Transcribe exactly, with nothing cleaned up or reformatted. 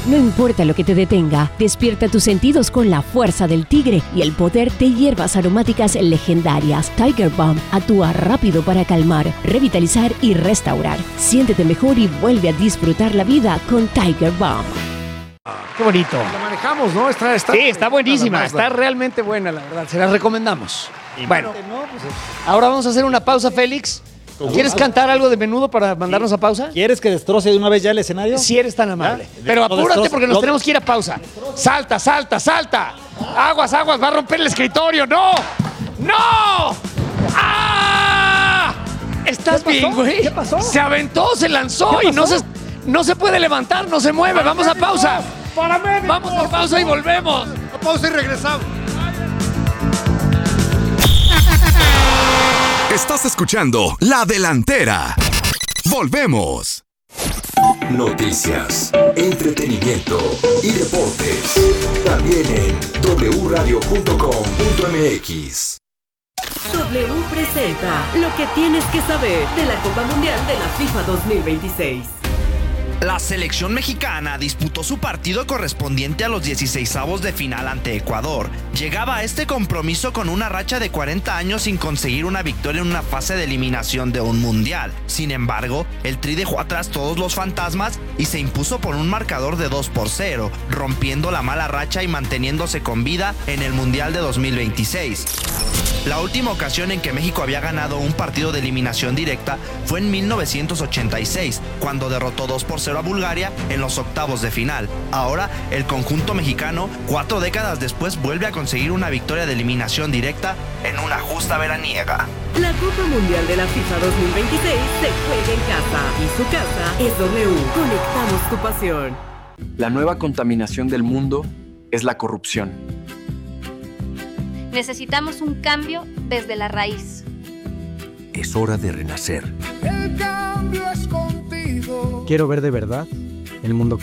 No importa lo que te detenga, despierta tus sentidos con la fuerza del tigre y el poder de hierbas aromáticas legendarias. Tiger Balm actúa rápido para calmar, revitalizar y restaurar. Siéntete mejor y vuelve a disfrutar la vida con Tiger Balm. Qué bonito. La manejamos, ¿no? Está, está, Sí, está buenísima. Está realmente buena, la verdad. Se la recomendamos. Bueno, pues ahora vamos a hacer una pausa, Félix. ¿Quieres cantar algo de Menudo para mandarnos a pausa? ¿Quieres que destroce de una vez ya el escenario? Si eres tan amable. ¿Ya? Pero Lo apúrate destroza- porque nos lo- tenemos que ir a pausa. Salta, salta, salta. Aguas, aguas, va a romper el escritorio. ¡No! ¡No! ¡Ah! ¿Estás ¿Qué pasó? bien, güey? ¿Qué pasó? Se aventó, se lanzó ¿Qué y no se, pasó? no se puede levantar, no se mueve. Vamos a pausa. Vamos a pausa y volvemos. A pausa y regresamos. Estás escuchando La Delantera. Volvemos. Noticias, entretenimiento y deportes. También en doble u radio punto com punto m x. W presenta lo que tienes que saber de la Copa Mundial de la FIFA dos mil veintiséis. La selección mexicana disputó su partido correspondiente a los dieciseisavos de final ante Ecuador. Llegaba a este compromiso con una racha de cuarenta años sin conseguir una victoria en una fase de eliminación de un mundial. Sin embargo, el Tri dejó atrás todos los fantasmas y se impuso por un marcador de dos por cero, rompiendo la mala racha y manteniéndose con vida en el Mundial de dos mil veintiséis. La última ocasión en que México había ganado un partido de eliminación directa fue en mil novecientos ochenta y seis, cuando derrotó dos por cero a Bulgaria en los octavos de final. Ahora, el conjunto mexicano, cuatro décadas después, vuelve a conseguir una victoria de eliminación directa en una justa veraniega. La Copa Mundial de la FIFA dos mil veintiséis se juega en casa y su casa es W. Conectamos tu pasión. La nueva contaminación del mundo es la corrupción. Necesitamos un cambio desde la raíz. Es hora de renacer. El cambio es contigo. Quiero ver de verdad el mundo